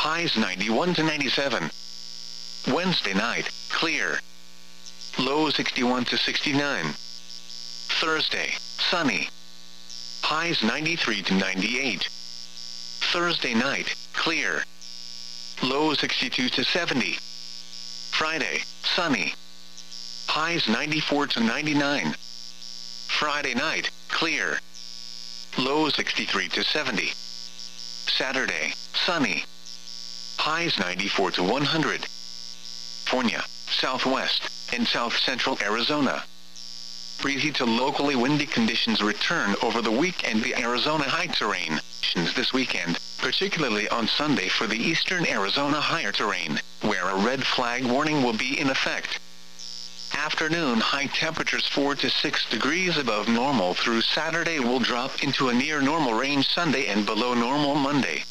highs 91 to 97. Wednesday night, clear. Low 61 to 69. Thursday, sunny. Highs 93 to 98. Thursday night, clear. Low 62 to 70. Friday, sunny. Highs 94 to 99. Friday night, clear. Low 63 to 70. Saturday, sunny. Highs 94 to 100. California, southwest, and south-central Arizona. Breezy to locally windy conditions return over the weekend. The Arizona high terrain conditions this weekend, particularly on Sunday for the eastern Arizona higher terrain, where a red flag warning will be in effect. Afternoon high temperatures 4 to 6 degrees above normal through Saturday will drop into a near normal range Sunday and below normal Monday.